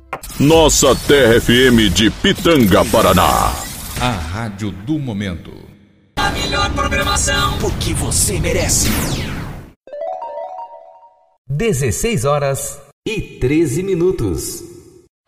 Nossa Terra FM de Pitanga, Paraná. A rádio do momento. A melhor programação, o que você merece. 16 horas e 13 minutos.